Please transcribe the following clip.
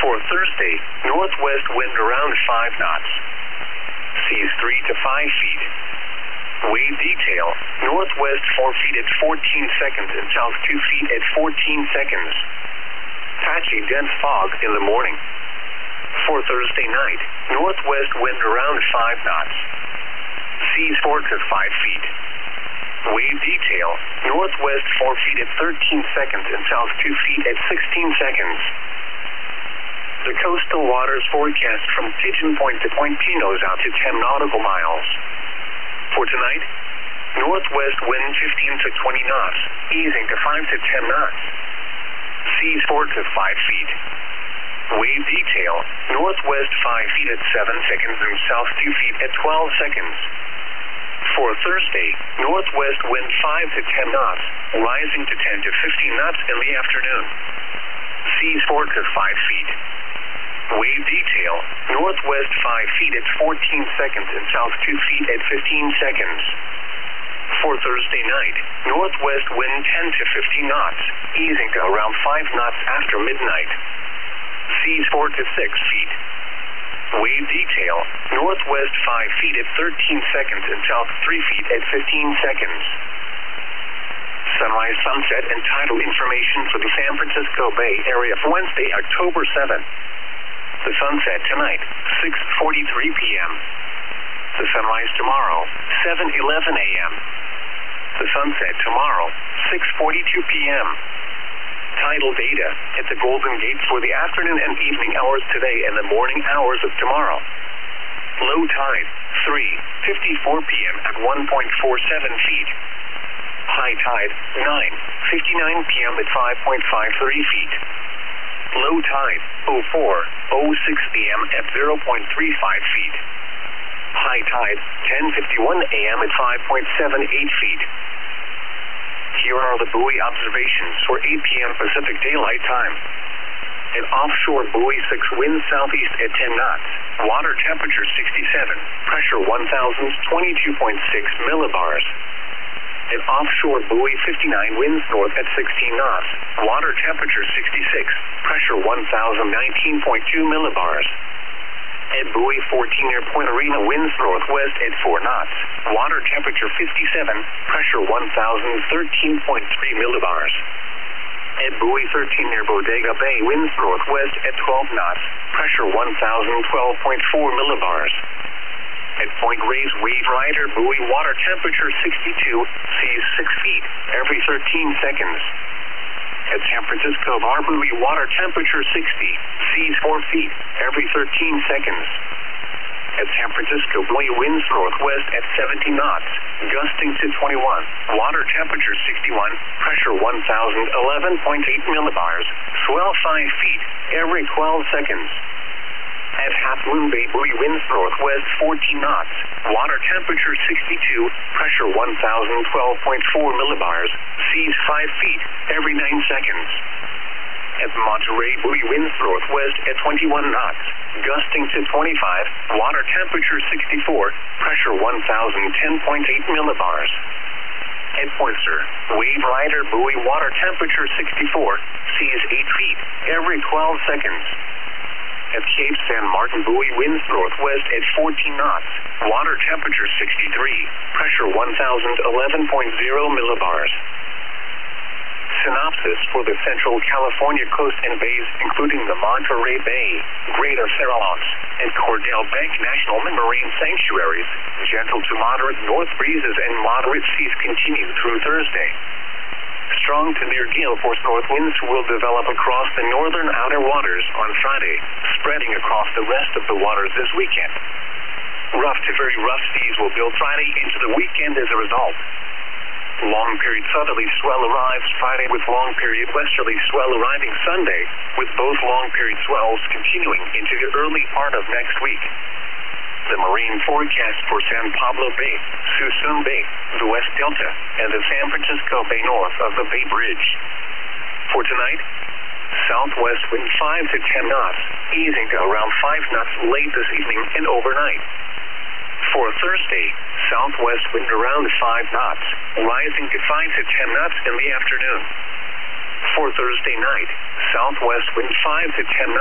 For Thursday, northwest wind around 5 knots. Seas 3 to 5 feet. Wave detail, northwest 4 feet at 14 seconds and south 2 feet at 14 seconds. Patchy dense fog in the morning. For Thursday night, northwest wind around 5 knots. Seas 4 to 5 feet. Wave detail, northwest 4 feet at 13 seconds and south 2 feet at 16 seconds. The coastal waters forecast from Pigeon Point to Point Pinos out to 10 nautical miles. For tonight, northwest wind 15 to 20 knots, easing to 5 to 10 knots. Seas 4 to 5 feet. Wave detail, northwest 5 feet at 7 seconds and south 2 feet at 12 seconds. For Thursday, northwest wind 5 to 10 knots, rising to 10 to 15 knots in the afternoon. Seas 4 to 5 feet. Wave detail, northwest 5 feet at 14 seconds and south 2 feet at 15 seconds. For Thursday night, northwest wind 10 to 15 knots, easing to around 5 knots after midnight. Seas 4 to 6 feet. Wave detail, northwest 5 feet at 13 seconds and south 3 feet at 15 seconds. Sunrise, sunset, and tidal information for the San Francisco Bay Area for Wednesday, October 7th. The sunset tonight, 6:43 p.m. The sunrise tomorrow, 7:11 a.m. The sunset tomorrow, 6:42 p.m. Tidal data at the Golden Gate for the afternoon and evening hours today and the morning hours of tomorrow. Low tide, 3:54 p.m. at 1.47 feet. High tide, 9:59 p.m. at 5.53 feet. Low tide, 04:06 p.m. at 0.35 feet. High tide, 10:51 a.m. at 5.78 feet. Here are the buoy observations for 8 p.m. Pacific Daylight Time. An offshore buoy 6 wind southeast at 10 knots. Water temperature 67. Pressure 1,022.6 millibars. An offshore buoy 59 winds north at 16 knots. Water temperature 66. Pressure 1,019.2 millibars. At buoy 14 near Point Arena winds northwest at 4 knots. Water temperature 57. Pressure 1,013.3 millibars. At buoy 13 near Bodega Bay winds northwest at 12 knots. Pressure 1,012.4 millibars. At Point Reyes Wave Rider buoy water temperature 62, seas 6 feet every 13 seconds. At San Francisco Bar buoy water temperature 60, seas 4 feet every 13 seconds. At San Francisco buoy winds northwest at 70 knots, gusting to 21. Water temperature 61, pressure 1,011.8 millibars, swell 5 feet every 12 seconds. At Half Moon Bay buoy winds northwest 14 knots, water temperature 62, pressure 1,012.4 millibars, seas 5 feet every 9 seconds. At Monterey buoy winds northwest at 21 knots, gusting to 25, water temperature 64, pressure 1,010.8 millibars. At Pointer, Wave Rider buoy water temperature 64, seas 8 feet every 12 seconds. At Cape San Martin buoy winds northwest at 14 knots, water temperature 63, pressure 1,011.0 millibars. Synopsis for the Central California coast and bays, including the Monterey Bay, Greater Farallones, and Cordell Bank National Marine Sanctuaries. Gentle to moderate north breezes and moderate seas continue through Thursday. Strong to near gale force north winds will develop across the northern outer waters on Friday, spreading across the rest of the waters this weekend. Rough to very rough seas will build Friday into the weekend as a result. Long period southerly swell arrives Friday with long period westerly swell arriving Sunday, with both long period swells continuing into the early part of next week. The marine forecast for San Pablo Bay, Suisun Bay, the West Delta, and the San Francisco Bay north of the Bay Bridge. For tonight, southwest wind 5 to 10 knots, easing to around 5 knots late this evening and overnight. For Thursday, southwest wind around 5 knots, rising to 5 to 10 knots in the afternoon. For Thursday night, southwest wind 5 to 10 knots.